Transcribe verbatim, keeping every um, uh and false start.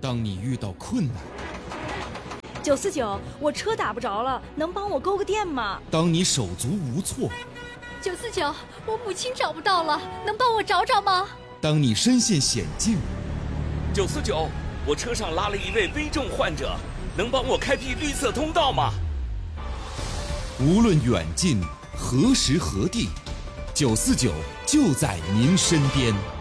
当你遇到困难。 九四九，我车打不着了，能帮我勾个电吗？ 当你手足无措。 九四九，我母亲找不到了，能帮我找找吗？ 当你身陷险境。 九四九，我车上拉了一位危重患者，能帮我开辟绿色通道吗？ 无论远近，何时何地，九四九就在您身边。